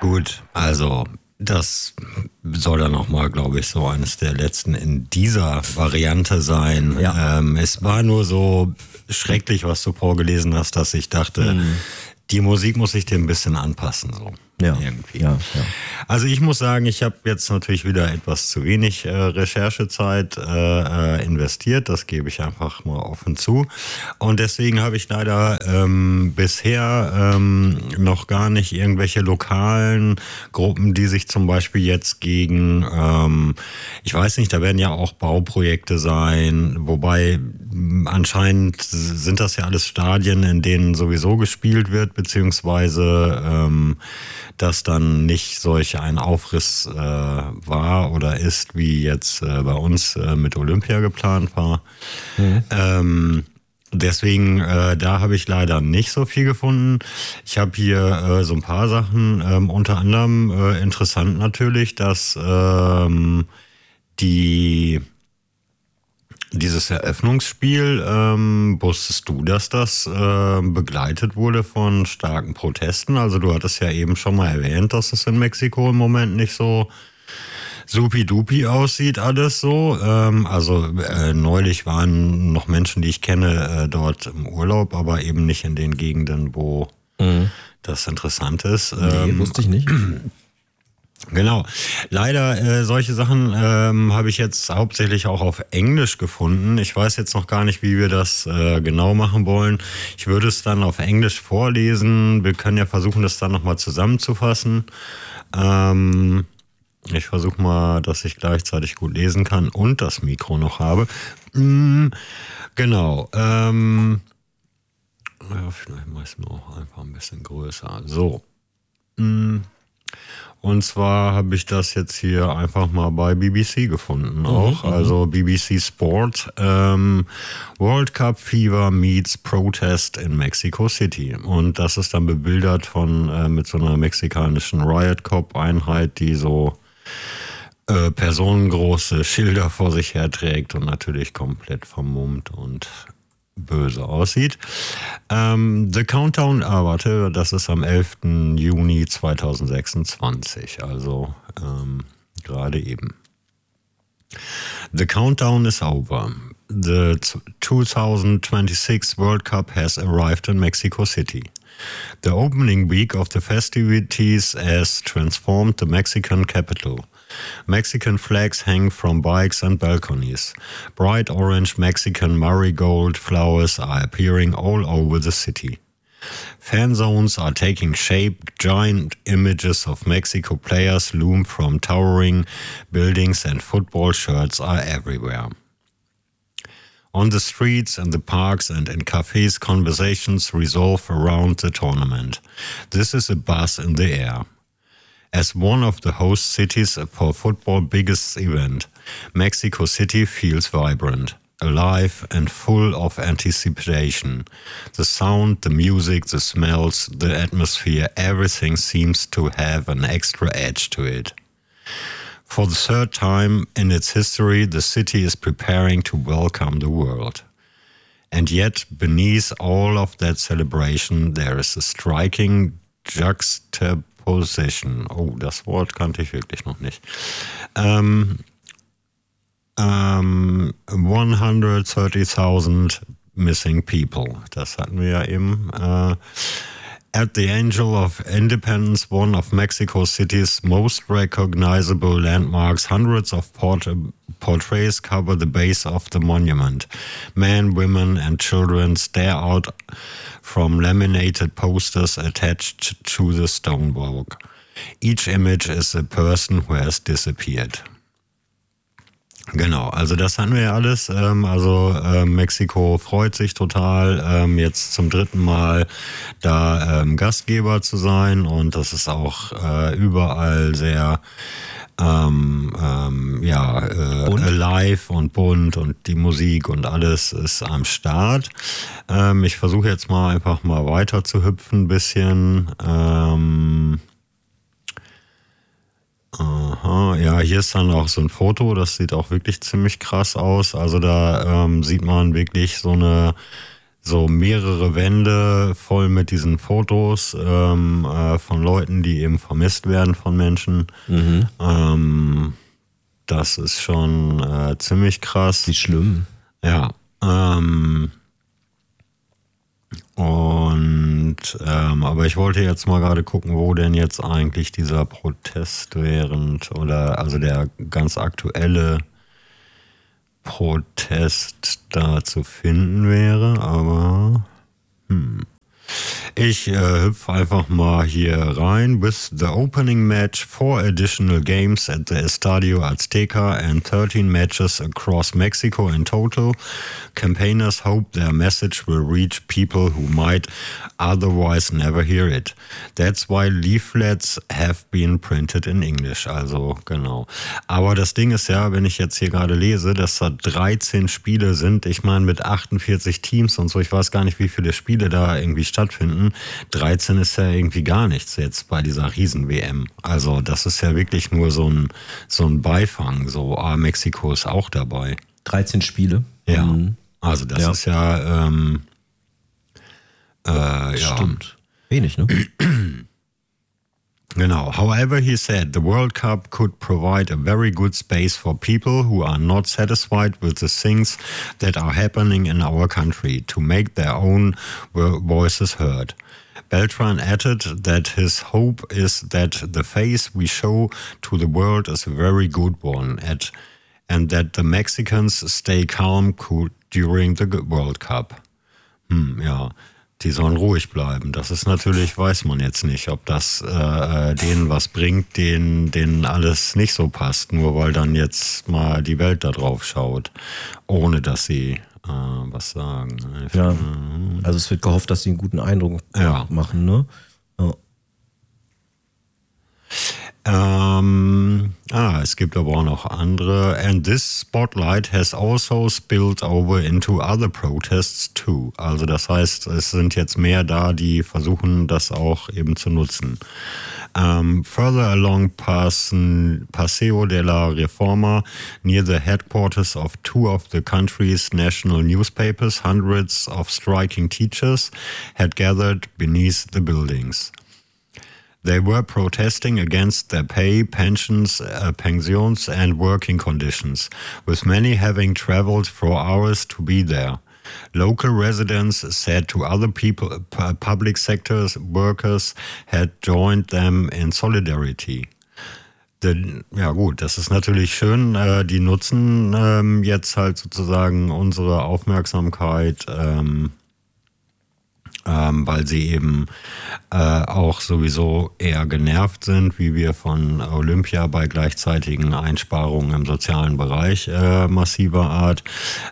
Gut, also das soll dann nochmal, glaube ich, so eines der letzten in dieser Variante sein. Ja. Es war nur so schrecklich, was du vorgelesen hast, dass ich dachte, die Musik muss ich dir ein bisschen anpassen, so. Ja, Irgendwie. ja. Also ich muss sagen, ich habe jetzt natürlich wieder etwas zu wenig Recherchezeit investiert, das gebe ich einfach mal offen zu. Und deswegen habe ich leider bisher noch gar nicht irgendwelche lokalen Gruppen, die sich zum Beispiel jetzt gegen, ich weiß nicht, da werden ja auch Bauprojekte sein, wobei anscheinend sind das ja alles Stadien, in denen sowieso gespielt wird, beziehungsweise dass dann nicht solch ein Aufriss war oder ist, wie jetzt bei uns mit Olympia geplant war. Deswegen, da habe ich leider nicht so viel gefunden. Ich habe hier so ein paar Sachen, unter anderem interessant natürlich, dass dieses Eröffnungsspiel, wusstest du, dass das begleitet wurde von starken Protesten? Also du hattest ja eben schon mal erwähnt, dass es in Mexiko im Moment nicht so supi-dupi aussieht alles so. Neulich waren noch Menschen, die ich kenne, dort im Urlaub, aber eben nicht in den Gegenden, wo das interessant ist. Nee, wusste ich nicht. Genau. Leider, solche Sachen habe ich jetzt hauptsächlich auch auf Englisch gefunden. Ich weiß jetzt noch gar nicht, wie wir das genau machen wollen. Ich würde es dann auf Englisch vorlesen. Wir können ja versuchen, das dann nochmal zusammenzufassen. Ich versuche mal, dass ich gleichzeitig gut lesen kann und das Mikro noch habe. Genau. Ja, vielleicht mache ich es noch einfach ein bisschen größer. So. Und zwar habe ich das jetzt hier einfach mal bei BBC gefunden auch. Also BBC Sport, World Cup Fever meets Protest in Mexico City. Und das ist dann bebildert mit so einer mexikanischen Riot Cop Einheit, die so personengroße Schilder vor sich herträgt und natürlich komplett vermummt und böse aussieht. The Countdown, warte, das ist am 11. Juni 2026, also gerade eben. The countdown is over. The 2026 World Cup has arrived in Mexico City. The opening week of the festivities has transformed the Mexican capital. Mexican flags hang from bikes and balconies. Bright orange Mexican marigold flowers are appearing all over the city. Fan zones are taking shape. Giant images of Mexico players loom from towering buildings and football shirts are everywhere. On the streets, in the parks and in cafes, conversations revolve around the tournament. This is a buzz in the air. As one of the host cities for football's biggest event, Mexico City feels vibrant, alive and full of anticipation. The sound, the music, the smells, the atmosphere, everything seems to have an extra edge to it. For the third time in its history, the city is preparing to welcome the world. And yet, beneath all of that celebration, there is a striking juxtaposition. Oh, das Wort kannte ich wirklich noch nicht. 130,000 missing people. Das hatten wir ja eben. At the Angel of Independence, one of Mexico City's most recognizable landmarks, hundreds of portraits cover the base of the monument. Men, women, and children stare out from laminated posters attached to the stonework. Each image is a person who has disappeared. Genau, also das hatten wir ja alles. Mexiko freut sich total, jetzt zum 3. Mal da Gastgeber zu sein, und das ist auch überall sehr live und bunt, und die Musik und alles ist am Start. Ich versuche jetzt mal einfach mal weiter zu hüpfen ein bisschen. Ja, hier ist dann auch so ein Foto, das sieht auch wirklich ziemlich krass aus. Also da sieht man wirklich so eine so mehrere Wände voll mit diesen Fotos von Leuten, die eben vermisst werden von Menschen. Das ist schon ziemlich krass. Wie schlimm. Ja. Aber ich wollte jetzt mal gerade gucken, wo denn jetzt eigentlich dieser Protest also der ganz aktuelle Protest da zu finden wäre, aber ich hüpfe einfach mal hier rein. With the opening match, 4 additional games at the Estadio Azteca and 13 matches across Mexico in total, campaigners hope their message will reach people who might otherwise never hear it. That's why leaflets have been printed in English. Also genau. Aber das Ding ist ja, wenn ich jetzt hier gerade lese, dass da 13 Spiele sind. Ich meine mit 48 Teams und so. Ich weiß gar nicht, wie viele Spiele da irgendwie stattfinden. 13 ist ja irgendwie gar nichts jetzt bei dieser Riesen-WM. Also das ist ja wirklich nur so ein Beifang. So, Mexiko ist auch dabei. 13 Spiele. Ja, also das ist ja Stimmt. Wenig, ne? Genau. However, he said the World Cup could provide a very good space for people who are not satisfied with the things that are happening in our country to make their own voices heard. Beltran added that his hope is that the face we show to the world is a very good one, and that the Mexicans stay calm during the World Cup. Ja. Die sollen ruhig bleiben. Das ist natürlich, weiß man jetzt nicht, ob das denen was bringt, denen alles nicht so passt, nur weil dann jetzt mal die Welt da drauf schaut, ohne dass sie was sagen. Ja, also es wird gehofft, dass sie einen guten Eindruck machen, ne? Es gibt aber auch noch andere. And this spotlight has also spilled over into other protests too. Also das heißt, es sind jetzt mehr da, die versuchen, das auch eben zu nutzen. Further along Paseo de la Reforma, near the headquarters of 2 of the country's national newspapers, hundreds of striking teachers had gathered beneath the buildings. They were protesting against their pay, pensions, pensions and working conditions, with many having traveled for hours to be there. Local residents said to other people, public sector workers had joined them in solidarity. Ja gut, das ist natürlich schön. Die nutzen jetzt halt sozusagen unsere Aufmerksamkeit, weil sie eben auch sowieso eher genervt sind, wie wir von Olympia bei gleichzeitigen Einsparungen im sozialen Bereich massiver Art.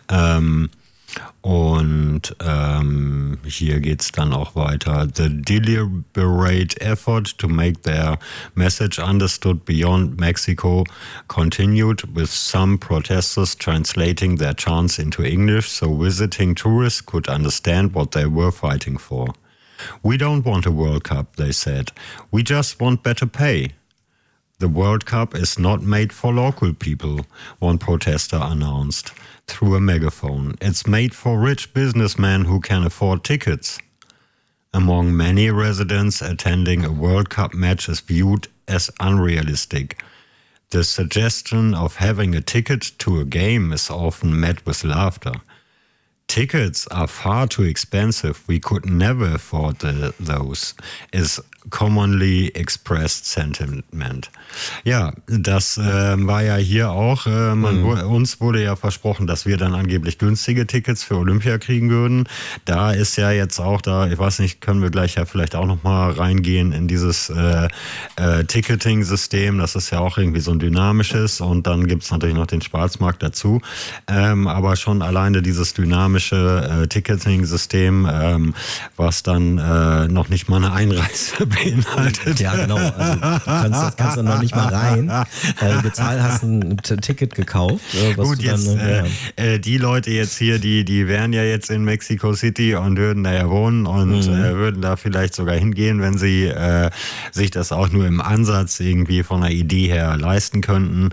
Hier geht's dann auch weiter. The deliberate effort to make their message understood beyond Mexico continued, with some protesters translating their chants into English so visiting tourists could understand what they were fighting for. We don't want a World Cup, they said. We just want better pay. The World Cup is not made for local people, one protester announced through a megaphone. It's made for rich businessmen who can afford tickets. Among many residents, attending a World Cup match is viewed as unrealistic. The suggestion of having a ticket to a game is often met with laughter. Tickets are far too expensive. We could never afford those, is commonly expressed sentiment. Ja, das war ja hier auch. Uns wurde ja versprochen, dass wir dann angeblich günstige Tickets für Olympia kriegen würden. Da ist ja jetzt auch da, ich weiß nicht, können wir gleich ja vielleicht auch nochmal reingehen in dieses Ticketing-System. Das ist ja auch irgendwie so ein dynamisches und dann gibt es natürlich noch den Schwarzmarkt dazu. Aber schon alleine dieses dynamische Ticketing-System, was dann noch nicht mal eine Einreise beinhaltet. Ja, genau. Also du kannst dann noch nicht mal rein. Hast ein Ticket gekauft. Gut, jetzt die Leute jetzt hier, die wären ja jetzt in Mexico City und würden da ja wohnen und würden da vielleicht sogar hingehen, wenn sie sich das auch nur im Ansatz irgendwie von der Idee her leisten könnten.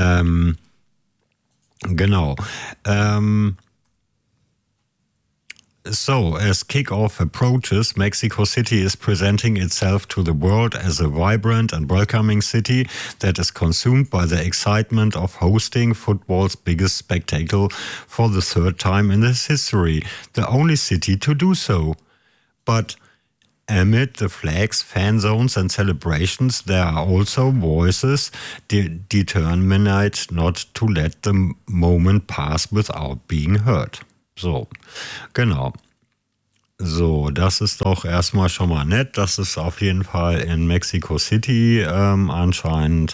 Genau. So, as kickoff approaches, Mexico City is presenting itself to the world as a vibrant and welcoming city that is consumed by the excitement of hosting football's biggest spectacle for the third time in its history, the only city to do so. But amid the flags, fan zones and celebrations, there are also voices determined not to let the moment pass without being heard. So, genau. So, das ist doch erstmal schon mal nett, dass es auf jeden Fall in Mexico City anscheinend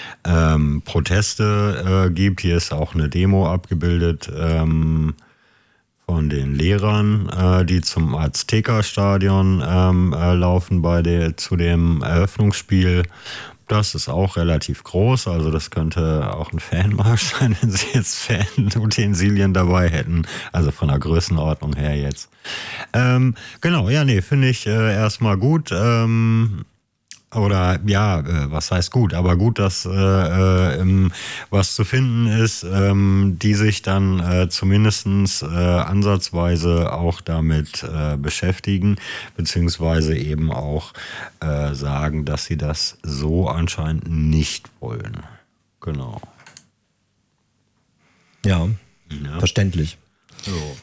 Proteste gibt. Hier ist auch eine Demo abgebildet von den Lehrern, die zum Azteca-Stadion laufen zu dem Eröffnungsspiel. Das ist auch relativ groß, also das könnte auch ein Fanmarsch sein, wenn sie jetzt Fanutensilien dabei hätten, also von der Größenordnung her jetzt. Genau, ja, nee, finde ich erstmal gut. Was heißt gut, aber gut, dass was zu finden ist, die sich dann zumindest ansatzweise auch damit beschäftigen, beziehungsweise eben auch sagen, dass sie das so anscheinend nicht wollen. Genau. Ja. Verständlich. So.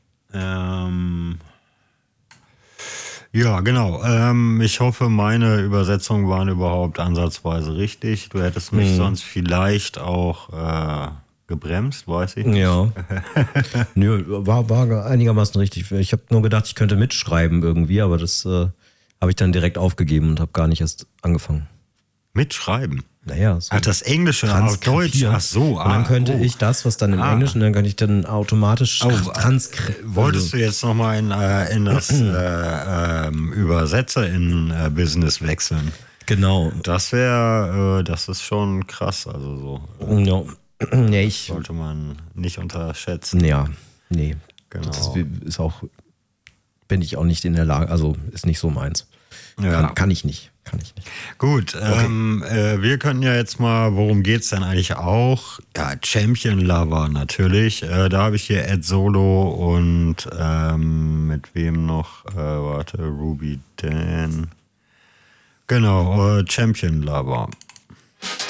Ja, genau. Ich hoffe, meine Übersetzungen waren überhaupt ansatzweise richtig. Du hättest mich sonst vielleicht auch gebremst, weiß ich nicht. Ja. Nö, war einigermaßen richtig. Ich habe nur gedacht, ich könnte mitschreiben irgendwie, aber das habe ich dann direkt aufgegeben und habe gar nicht erst angefangen. Mitschreiben? Naja, so. Ach, das Englische auf Deutsch. Ach so. Und dann könnte ich das, was dann im Englischen, dann könnte ich dann automatisch transkribieren. Wolltest du jetzt nochmal in das Übersetzer-in-Business wechseln? Genau. Das ist schon krass. Also so. Ja. Nee, sollte man nicht unterschätzen. Ja, nee. Genau. Das ist auch, bin ich auch nicht in der Lage, also ist nicht so meins. Ja. Kann ich nicht. Gut, okay. Wir können ja jetzt mal, worum geht's denn eigentlich auch? Ja, Champion Lover natürlich. Da habe ich hier Ed Solo und mit wem noch? Ruby Dan. Genau, Champion Lover.